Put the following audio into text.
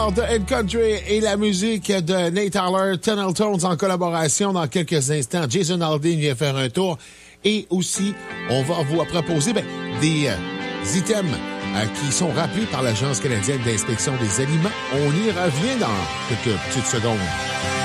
heure de Head Country et la musique de Nate Haller, Tunnel Tones en collaboration dans quelques instants. Jason Aldean vient faire un tour. Et aussi, on va vous proposer des items qui sont rappelés par l'Agence canadienne d'inspection des aliments. On y revient dans quelques petites secondes.